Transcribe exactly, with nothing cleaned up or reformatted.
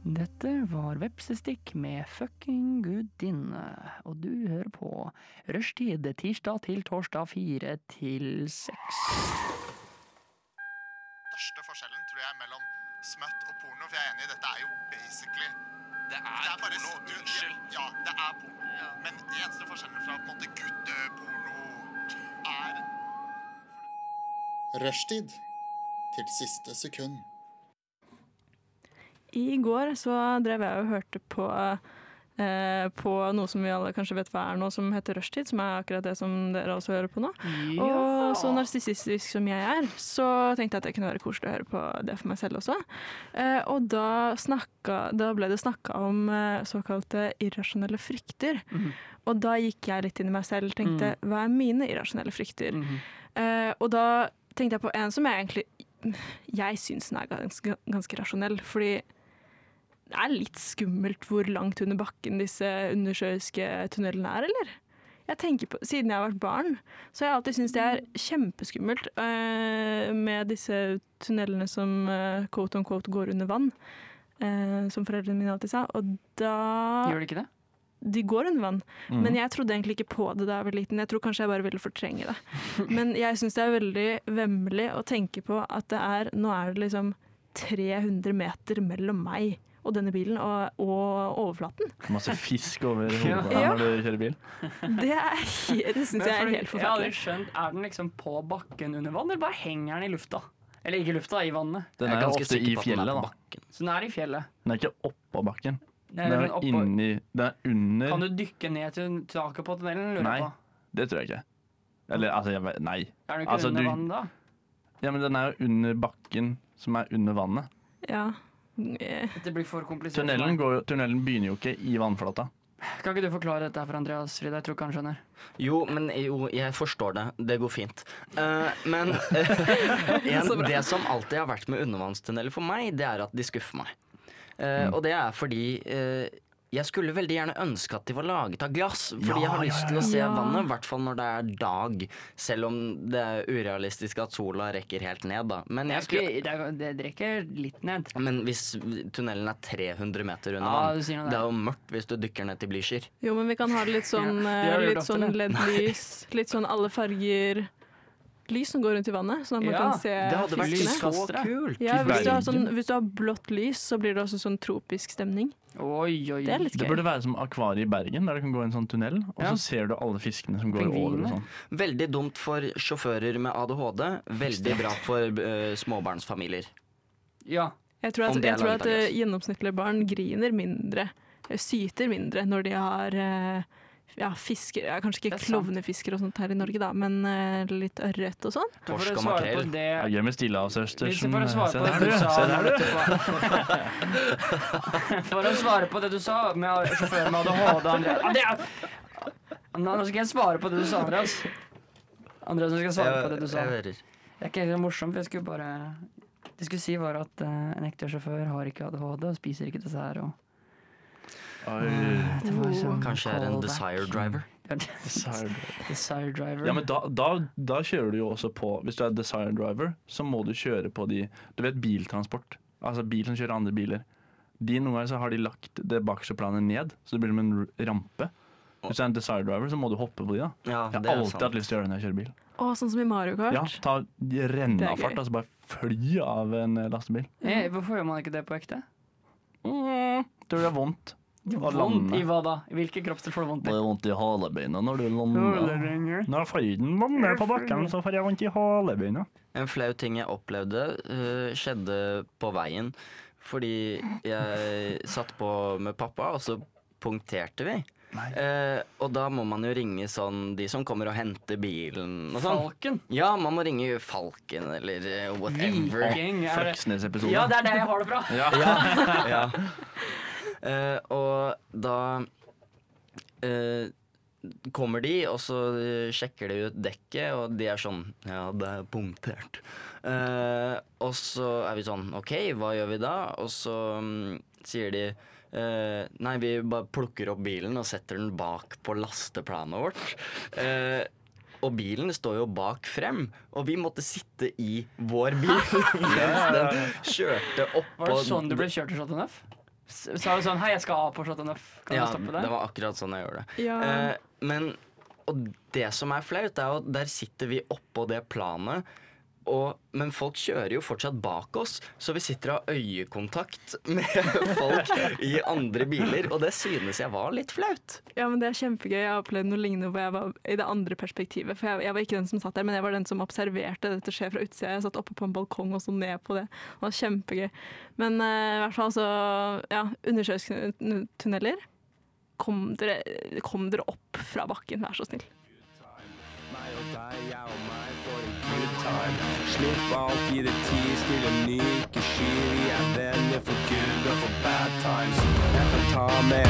Dette var Vepsestikk med fucking gudinne, og du hører på Rushtid tirsdag til torsdag fire til seks. Største forskjellen tror jeg mellom smøtt og porno, for jeg er enig i dette er jo basically Det er, det er bare, porno, du, unnskyld. Ja, det er porno. Ja. Men den eneste forskjellen fra på en måte gutteporno er Rushtid til siste sekund. I går så drev jeg og hørte på, eh, på noe som vi alle kanskje vet hva er nå, som heter Rushtid, som er akkurat det som dere også hører på nå. Ja. Og så narsissistisk som jeg er, så tenkte jeg at det kunne være koselig å høre på det for meg selv også. Eh, og da, snakka, da ble det snakket om eh, såkalte irrasjonelle frykter. Mhm. Og da gikk jeg litt inn i meg selv og tenkte, hva er mine irrasjonelle frykter? Mhm. Eh, og da tenkte jeg på en som jeg egentlig, jeg synes den er ganske, ganske rasjonell, fordi det er litt skummelt hvor langt under bakken disse undersjøiske tunnelene er, eller? Jeg tenker på, siden jeg har vært barn, så har jeg alltid syntes det er kjempeskummelt øh, med disse tunnelene som øh, quote on quote går under vann, øh, som foreldrene mine alltid sa, og da... Gjør det ikke det? De går under vann, Mm. men jeg trodde egentlig ikke på det da jeg var liten. Jeg tror kanskje jeg bare ville fortrenge det. Men jeg synes det er veldig vemmelig å tenke på at det er, nå er det liksom tre hundre meter mellom meg og denne bilen og, og overflaten. Masse fisk over hodet på deg Ja. når du kjører bil. Det, er, det synes Men jeg er fordi- helt Jeg har aldri forferdelig. skjønt, er den liksom på bakken under vann, eller bare henger den i lufta? Eller ikke i lufta, i vannet. Den Jeg er, ganske ofte sikker i på at den er fjellet, på da. bakken. Så den er i fjellet. Den er ikke oppå bakken. Den Den er er, oppå- inni, den er under. Kan du dykke ned til taket på tunnelen, lurer Nei, jeg på? det tror jeg ikke. Eller, altså, jeg vet, nei. Er den ikke Altså, under du- vann da? Ja, men den er jo under bakken, som er under vannet. Ja. Eh, Dette blir for komplisert. Tunnelen, for meg. går, tunnelen begynner jo ikke i vannflata. Kan ikke du forklare dette her for Andreas, Frida? Jeg tror ikke han skjønner. Jo, men jo, jeg forstår det. Det går fint. Eh, men eh, en, det som alltid har vært med undervannstunneler for meg, det er at de skuffer meg. Eh, Mm. Og det er fordi eh, jeg skulle veldig gjerne ønske at de var laget av glass. Fordi Ja, jeg har lyst ja, til å se ja. vannet, i hvert fall når det er dag. Selv om det er urealistisk at sola rekker helt ned, da. Men, Det, jeg er skulle, ikke, det, er, det rekker litt ned. men hvis tunnelen er tre hundre meter under Ja, vann, du sier noe det der. er jo mørkt hvis du dykker ned til Blücher. Jo, men vi kan ha det litt sånn, Ja, det eh, har du gjort litt ofte, sånn det. L E D-lys, litt sånn alle farger lys som går rundt i vannet, sånn at man Ja, kan se Det hadde vært fiskene. så Lyskastere. kult! Ja, hvis du, har Bergen. sånn, hvis du har blått lys, så blir det også sånn tropisk stemning. Oi, oi. Det er litt Det gøy. burde være som akvariet i Bergen, der du kan gå i en sånn tunnel, og Ja. så ser du alle fiskene som går over. Pingviner. Og sånn. Veldig dumt for sjåfører med A D H D. Veldig bra for eh, småbarnsfamilier. Ja. Jeg tror at, Om det er jeg tror laget at av eh, glass. gjennomsnittlige barn griner mindre, eh, syter mindre når de har eh, ja, fisker, ja, kanskje Det ikke er sant. klovnefisker og sånt her i Norge da, men eh, litt ørret og sånn. For Torsk å og svare på makrell. Det det er gøy med Stillehavsøstersen. For å svare Se på det der, du du. sa Se der, du. For å svare på det du sa med sjåføren med A D H D, Andreas. Ja, det er... Nå skal jeg svare på det du sa, Andreas. Andreas, nå skal jeg svare på det du sa. Jeg hører. Det er ikke helt morsomt, for jeg skulle bare... Det jeg skulle si var at eh, en ekte sjåfør har ikke A D H D og spiser ikke dessert. Og... Oi. Det var sånn Kanskje er en callback. Desire Driver. Desire. Desire driver. Ja, men da, da, da kjører du jo også på. Hvis du er Desire Driver, så må du kjøre på de. Du vet biltransport. Altså bil som kjører andre biler. De Noen ganger så har de lagt det bakerste planet ned, så det blir som en r- rampe. Hvis du er en Desire Driver, så må du hoppe på de. da Ja, Jeg det har er alltid sant. hatt lyst til å gjøre det når jeg kjører bil. Å, sånn som i Mario Kart. Ja, Ta Det er rennafart, gøy. altså bare fly av en eh, lastebil. Eh, hvorfor gjør man ikke det på ekte? Mm, tror du det er vondt å Vondt lande? i hva da? I hvilke kroppsdel får du vondt Det i? er vondt i halebeina når du lander. Når føyden lander på bakken, så får jeg vondt i halebeina. En flau ting jeg opplevde, eh, skjedde på veien. Fordi jeg satt på med pappa, og så punkterte vi. Nei. Eh, og da må man jo ringe sånn de som kommer og henter bilen og sånn. Falken? Ja, man må ringe Falken eller eh, whatever. Viking? Er det... Fleksnes-episode. Ja, det er det jeg har det fra. Ja. Ja, ja. Eh, og da eh, kommer de, og så sjekker de ut dekket, og de er sånn ja, det er punktert. Eh, og så er vi sånn OK, hva gjør vi da? Og så mm, sier de eh, nei, vi bare plukker opp bilen og setter den bak på lasteplanet vårt. Eh, og bilen står jo bak frem, og vi måtte sitte i vår bil mens den kjørte oppå. Var det sånn du ble kjørt til Chateau Neuf? S- Sa du sånn 'hei, jeg skal av på Shot Enough', kan Ja, du stoppe det? det var akkurat sånn jeg gjorde det. Ja. Eh, men og det som er flaut, er at der sitter vi oppå det planet, og, men folk kjører jo fortsatt bak oss, så vi sitter og har øyekontakt med folk i andre biler, og det synes jeg var litt flaut. Ja, men det er kjempegøy. Jeg har opplevd noe lignende hvor jeg var i det andre perspektivet. For jeg, jeg var ikke den som satt der, men jeg var den som observerte dette skje fra utsida. Jeg satt oppe på en balkong og så ned på det. Det var kjempegøy. Men eh, i hvert fall så, ja, undersjøiske tunneler. Kom dere, kom dere opp fra bakken, vær så snill. Meg og deg, jeg og meg får en good time. Slipp alt i det tid, stille ny, ikke sky. Vi er venner for good og for bad times. Jeg kan ta med